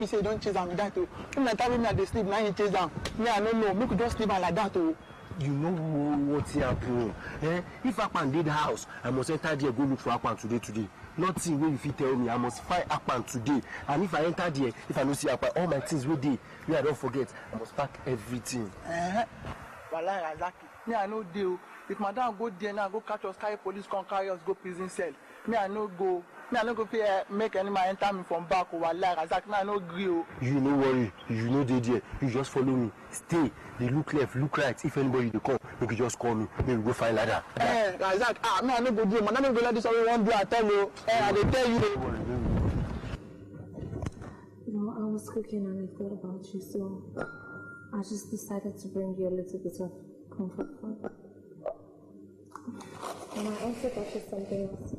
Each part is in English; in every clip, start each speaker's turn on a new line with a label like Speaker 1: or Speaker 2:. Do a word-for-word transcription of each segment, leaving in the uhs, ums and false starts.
Speaker 1: You say don't chase am with that too. When my time me I dey sleep, now you chase am. Me I don't know. Make you just sleep am like that too.
Speaker 2: You know what's happening? Eh? If Akpan did the house, I must enter there go look for Akpan today today. Nothing wey if you tell me I must find Akpan today. And if I enter there, if I don't see Akpan, all my things will dey. Me I don't forget. I must pack everything.
Speaker 1: Eh? Wallahi Razaki. Me I no deal. If madam go there now, go catch us, carry police, come carry us, go prison cell. Me I no go. Me I no go pay, uh, make any man enter me from back. Wallahi Razaki. Me I no agree.
Speaker 2: You no worry. You know they there. You just follow me. Stay. They look left, look right. If anybody they come, you can just call me. Maybe we go find ladder.
Speaker 1: Eh, Razak. Ah, me I no go do. Madam no go let this all one do. I tell you. Eh, I dey tell you.
Speaker 3: You know, I was cooking and I thought about you, so I just decided to bring you a little bit of comfort food. And I also got you something else.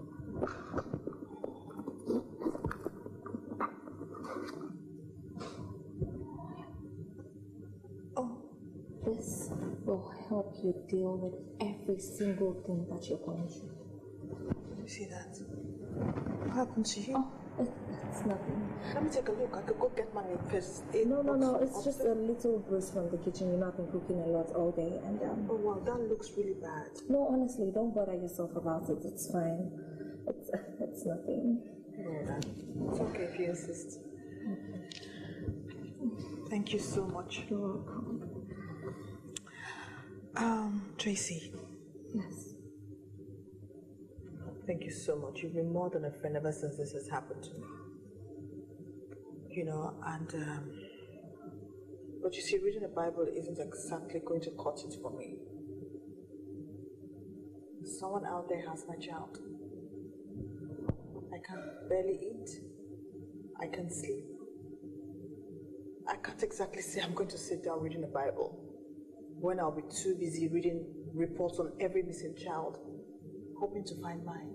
Speaker 3: Oh, this will help you deal with every single thing that you're going through.
Speaker 4: You see that? What happened to you?
Speaker 3: Oh, it, it's nothing.
Speaker 4: Let me take a look. I could go get my first aid.
Speaker 3: No, no, no. It's just a little bruise from the kitchen. You know, I've been cooking a lot all day, and um.
Speaker 4: Oh wow, that looks really bad.
Speaker 3: No, honestly, don't bother yourself about it. It's fine. It's it's nothing.
Speaker 4: No, it's okay if you insist.
Speaker 3: Okay.
Speaker 4: Thank you so much.
Speaker 3: You're welcome.
Speaker 4: Um, Tracy.
Speaker 3: Yes.
Speaker 4: Thank you so much. You've been more than a friend ever since this has happened to me. You know, and um, but you see, reading the Bible isn't exactly going to cut it for me. Someone out there has my child. I can barely eat. I can sleep. I can't exactly say I'm going to sit down reading the Bible when I'll be too busy reading reports on every missing child, hoping to find mine.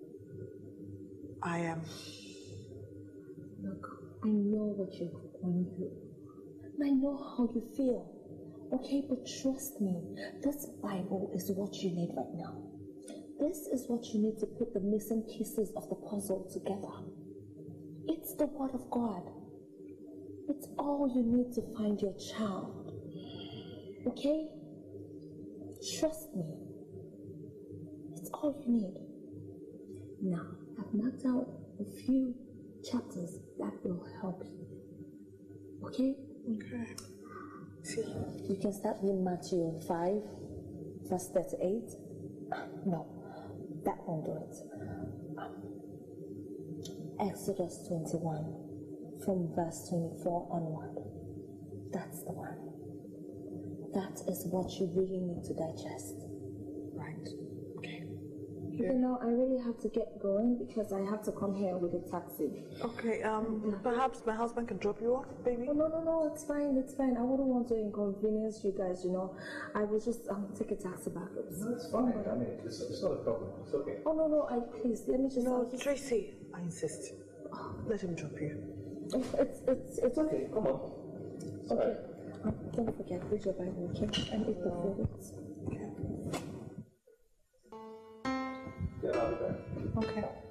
Speaker 4: I am.
Speaker 3: Look, I know what you're going through. And I know how you feel. Okay, but trust me, this Bible is what you need right now. This is what you need to put the missing pieces of the puzzle together. It's the Word of God. It's all you need to find your child. Okay? Trust me. It's all you need. Now, I've marked out a few chapters that will help you. Okay?
Speaker 4: Okay. See?
Speaker 3: You can start with Matthew five, verse thirty-eight. No, that won't do it. Exodus twenty-one, from verse twenty-four onward. That's the one. That is what you really need to digest.
Speaker 4: Right. Okay.
Speaker 3: You know, I really have to get going because I have to come here with a taxi.
Speaker 4: Okay, um, perhaps my husband can drop you off, baby?
Speaker 3: Oh, no, no, no, it's fine, it's fine. I wouldn't want to inconvenience you guys, you know. I will just um, take a taxi back. It's,
Speaker 5: no, it's fine. I mean, it's, it's not a problem. It's okay.
Speaker 3: Oh, no, no, I please, let me just...
Speaker 4: No,
Speaker 3: just...
Speaker 4: Tracy, I insist. Let him drop you.
Speaker 3: It's, it's, it's, it's okay.
Speaker 5: Come on. It's
Speaker 3: okay.
Speaker 5: Right.
Speaker 3: Um, don't forget, read your Bible, okay? And eat the food.
Speaker 4: Okay.
Speaker 5: Get out of there.
Speaker 4: Okay.